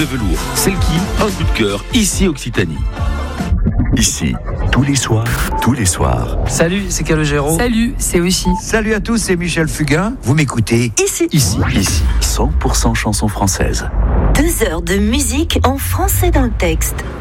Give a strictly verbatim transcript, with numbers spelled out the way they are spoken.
de velours. Selkie, un coup de cœur, ici Occitanie. Ici, tous les soirs, tous les soirs. Salut, c'est Calogero. Salut, c'est Oshi. Salut à tous, c'est Michel Fugain. Vous m'écoutez Ici. Ici, ici, cent pour cent chansons françaises. Deux heures de musique en français dans le texte.